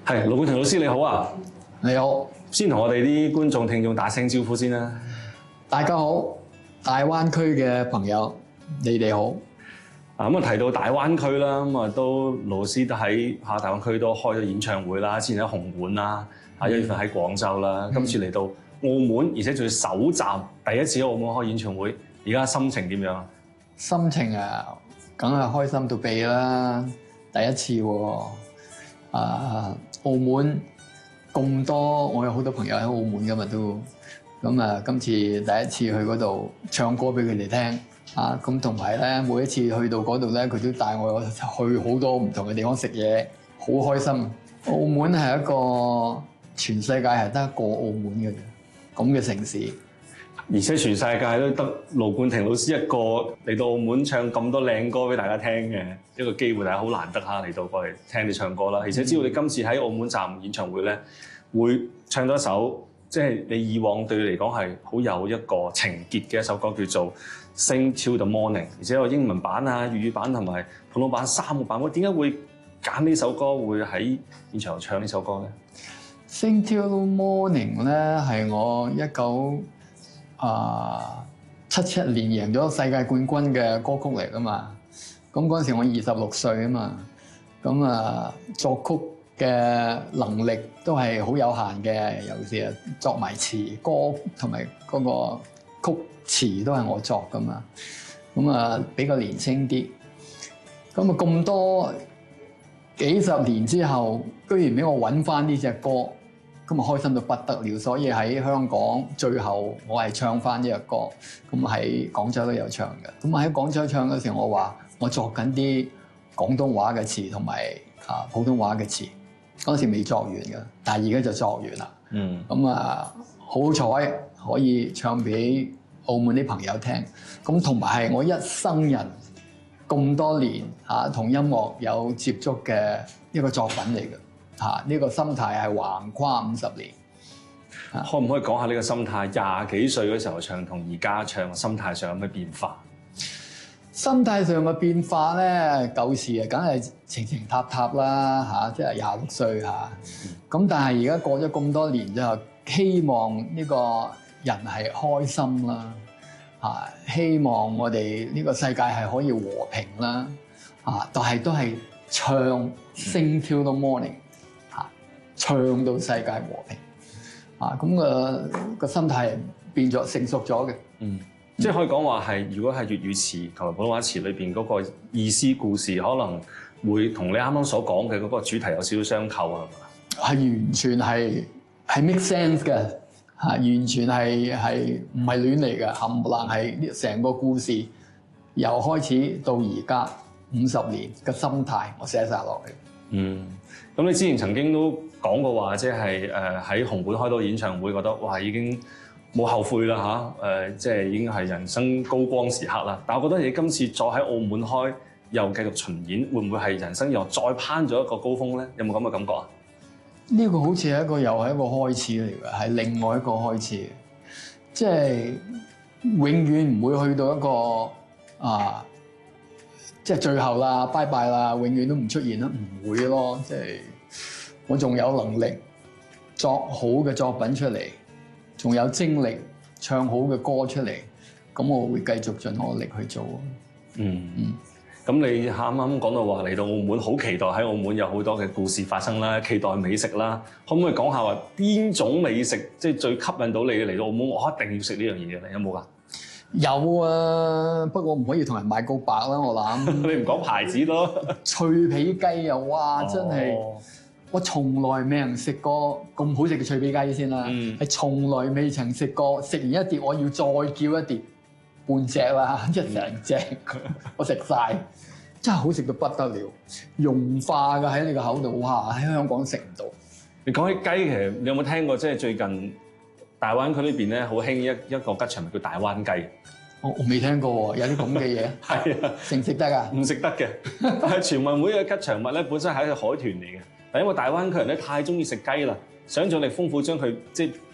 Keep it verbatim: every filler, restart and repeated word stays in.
係盧冠廷老師你好啊！ 你好， 先同我哋啲觀眾聽眾打聲招呼先啦。 大家好，大灣區嘅朋友，你哋好。 啊咁啊提到大灣區啦，咁啊都老師都喺嚇大灣區都開咗演唱會啦，之前喺紅館啦，啊一月份喺廣州啦，今次嚟到澳門，而且仲要首站第一次喺澳門開演唱會，而家心情點樣啊？ 心情啊，梗係開心到痹啦！第一次喎，啊澳門咁多，我有好多朋友喺澳門噶嘛都，咁啊今次第一次去嗰度唱歌俾佢哋聽，啊咁同埋咧每一次去到嗰度咧，佢都帶我去好多唔同嘅地方食嘢，好開心。澳門係一個全世界係得一個澳門嘅啫，咁嘅城市。 而且全世界都得盧冠廷老師一個嚟到澳門唱咁多靚歌俾大家聽嘅一個機會，大家好難得嚇嚟到過嚟聽你唱歌啦。而且知道你今次喺澳門站演唱會咧，會唱多一首即係你以往對你嚟講係好有一個情結嘅一首歌，叫做《Sing Till the Morning》，而且有英文版啊、粵語版同埋普通版三個版本。點解會揀呢首歌，會喺現場唱呢首歌咧？ 《Sing Till the Morning》咧係我一九啊七七年贏咗世界冠軍嘅歌曲嚟噶嘛，咁嗰陣時我二十六歲啊嘛，咁啊作曲嘅能力都係好有限嘅，尤其是作埋詞歌同埋嗰個曲詞都係我作噶嘛，咁啊比較年輕啲，咁啊咁多幾十年之後，居然俾我揾翻呢隻歌。咁啊開心到不得了，所以喺香港最後我係唱翻呢隻歌，咁喺廣州都有唱嘅。咁喺廣州唱嗰時候，我話我作緊啲廣東話嘅詞同埋啊普通話嘅詞，嗰時未作完嘅，但係而家就作完啦。嗯，咁啊好彩可以唱俾澳門啲朋友聽，咁同埋係我一生人咁多年嚇同音樂有接觸嘅一個作品嚟嘅。嚇！呢、這個心態係橫跨五十年， 可唔可以講下呢個心態？廿幾歲嗰時候唱同而家唱，心態上有咩變化？ 心態上嘅變化咧，舊時啊，梗係情情塔塔啦嚇，即係廿六歲嚇。咁、嗯、但係而家過咗咁多年之後，希望呢個人係開心啦嚇，希望我哋呢個世界係可以和平啦嚇，但係都係唱 Sing Till the Morning。唱到世界和平啊！咁個個心態變咗成熟咗嘅，嗯， 即係可以講話係，如果係粵語詞同埋普通話詞裏邊嗰個意思故事，可能會同你啱啱所講嘅嗰個主題有少少相扣啊，係嘛？係完全係係 make sense 嘅嚇，完全係係唔係亂嚟嘅，冚唪唥係成個故事由開始到而家五十年嘅心態，我寫晒落去。 嗯，咁你之前曾經都講過話，即係誒喺紅館開到演唱會，覺得哇已經冇後悔啦嚇，誒、呃、即係已經係人生高光時刻啦。但係我覺得你今次再喺澳門開，又繼續巡演，會唔會係人生又再攀咗一個高峰咧？有冇咁嘅感覺啊？ 呢個好似係一個又係一個開始嚟嘅，係另外一個開始，即係永遠唔會去到一個啊。即係最後啦，拜拜啦，永遠都唔出現啦，唔會咯。即係我仲有能力作好嘅作品出嚟，仲有精力唱好嘅歌出嚟，咁我會繼續盡我力去做。 嗯嗯。咁你啱啱講到話嚟到澳門，好期待喺澳門有好多嘅故事發生啦，期待美食啦。可唔可以講下話邊種美食即係最吸引到你嚟到澳門？我一定要食呢樣嘢嘅，你有冇㗎？ 有啊，不過唔可以同人賣告白啦，我諗。 你唔講牌子咯？ 脆皮雞啊，哇！ 哦、 真係我從來未人食過咁好食嘅脆皮雞先啦，係、嗯、從來未曾食過。食完一碟，我要再叫一碟半隻啦，一成隻我食晒，真係好食到不得了，融化嘅喺你個口度，哇！喺香港食唔到。 你講起雞，其實你有冇聽過？即係最近大灣區呢邊咧，好興一一個吉祥物叫大灣雞。 我我未聽過喎，有啲咁嘅嘢。係啊，食唔食得㗎？唔食得嘅。但係全運會嘅吉祥物咧，本身係一個海豚嚟嘅，但因為大灣區人咧太中意食雞啦，想像力豐富，將佢即係